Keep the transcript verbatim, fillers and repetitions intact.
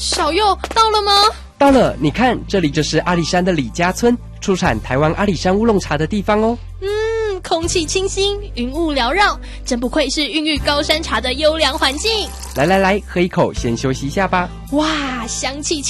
小佑到了吗？ 到了，你看，这里就是阿里山的李家村，出产台湾阿里山乌龙茶的地方哦。 嗯，空气清新，云雾缭绕，真不愧是孕育高山茶的优良环境。 来来来，喝一口，先休息一下吧。 哇，香气